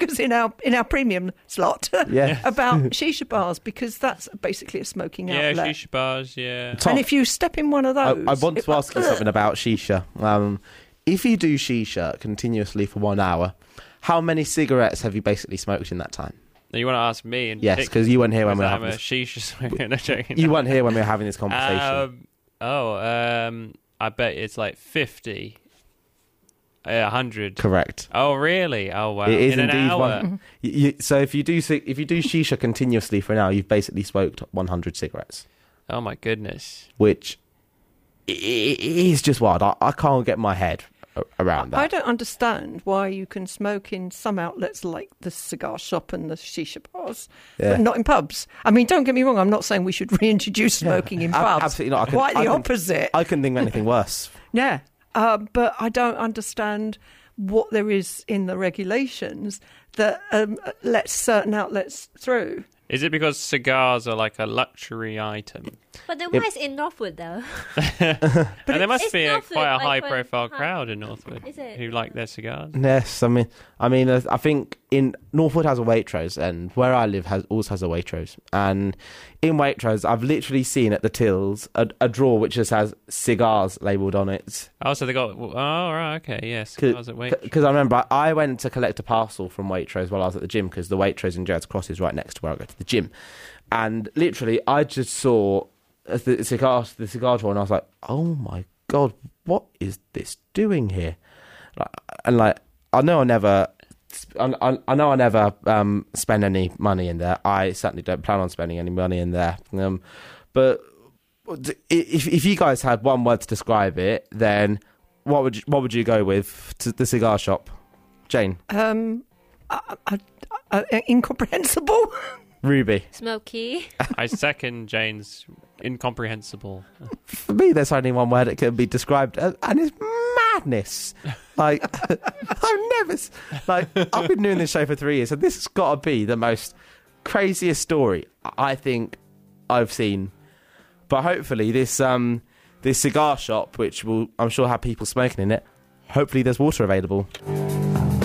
because in our premium slot Yeah. about shisha bars, because that's basically a smoking outlet. Yeah, shisha bars, yeah. Tom, And if you step in one of those... I want to ask you something about shisha. If you do shisha continuously for 1 hour, how many cigarettes have you basically smoked in that time? Now you want to ask me? Yes, because you weren't here when we were I'm having a this. shisha smoker. No, joking. You weren't here when we were having this conversation. I bet it's like 50. 100. Correct. Oh, really? Oh, wow. It is in an indeed hour. one. So if you do shisha continuously for an hour, you've basically smoked 100 cigarettes, Oh, my goodness. which it is just wild. I can't get my head around that. I don't understand why you can smoke in some outlets like the cigar shop and the shisha bars, Yeah. but not in pubs. I mean, don't get me wrong, I'm not saying we should reintroduce smoking in pubs. Absolutely not. Quite the opposite. I couldn't think of anything worse. Yeah, but I don't understand what there is in the regulations that lets certain outlets through. Is it because cigars are like a luxury item? But then why is it in Northwood though? And there must it's be Northwood, quite a like, high-profile when- crowd in Northwood Is it? who like their cigars. Yes, I mean, I think in Northwood has a Waitrose, and where I live also has a Waitrose. And in Waitrose, I've literally seen at the tills a drawer which just has cigars labelled on it. Oh, so they got... Oh, right, okay, yeah, cigars at Waitrose. Because I remember I went to collect a parcel from Waitrose while I was at the gym, because the Waitrose in Gerrards Cross is right next to where I go to the gym. And literally, I just saw the cigar drawer, and I was like, "Oh my god, what is this doing here?" I know I never spend any money in there. I certainly don't plan on spending any money in there. But if you guys had one word to describe it, then what would you go with to the cigar shop, Jane? Incomprehensible. Ruby. Smoky. I second Jane's incomprehensible. For me, there's only one word that can be described, and it's madness. Like, I've been doing this show for 3 years, and this has got to be the most craziest story I think I've seen. But hopefully, this cigar shop, which will, I'm sure, have people smoking in it, hopefully there's water available.